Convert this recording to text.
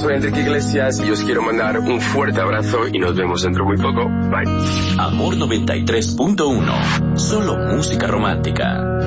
soy Enrique Iglesias y os quiero mandar un fuerte abrazo y nos vemos dentro muy poco. Bye. Amor 93.1. Solo música romántica.